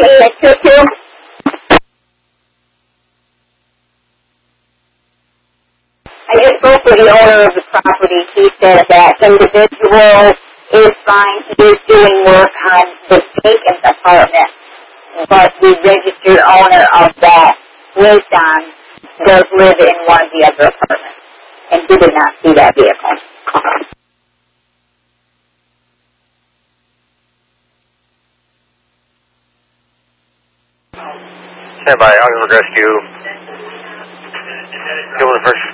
I just spoke with the owner of the property. He said that individual is fine. He is doing work on the vacant apartment, but the registered owner of that Nissan does live in one of the other apartments, and he did not see that vehicle. Stand by, Augsburg Rescue. Go with the first